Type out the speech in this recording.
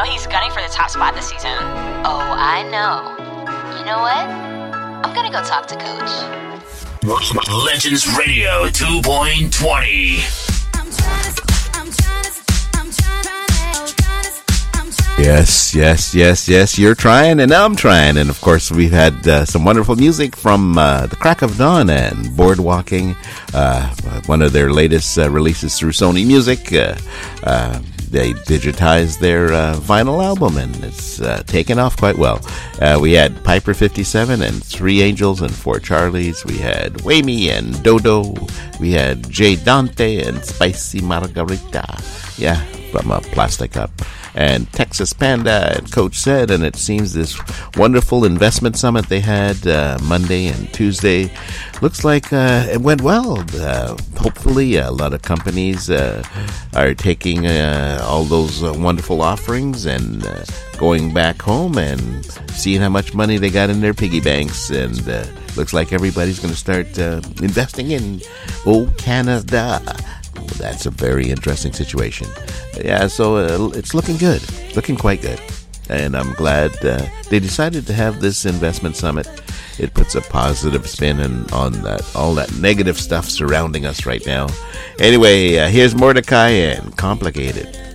know he's gunning for the top spot this season. Oh, I know. You know what? I'm gonna go talk to Coach. Legends Radio 2.20. Yes. You're trying, and I'm trying. And of course, we've had some wonderful music from The Crack of Dawn and Boardwalking, one of their latest releases through Sony Music. They digitized their vinyl album, and it's taken off quite well. We had Piper 57 and 3 Angels and 4 Charlies. We had Whammy and Dodo. We had Jay Dante and Spicy Margarita. Yeah, from a Plastic Up. And Texas Panda and Coach said, and it seems this wonderful investment summit they had Monday and Tuesday looks like it went well. Hopefully a lot of companies are taking all those wonderful offerings and going back home and seeing how much money they got in their piggy banks, and looks like everybody's going to start investing in Canada. That's a very interesting situation. Yeah, so it's looking good. Looking quite good. And I'm glad they decided to have this investment summit. It puts a positive spin on all that negative stuff surrounding us right now. Anyway, here's Mordecai and Complicated.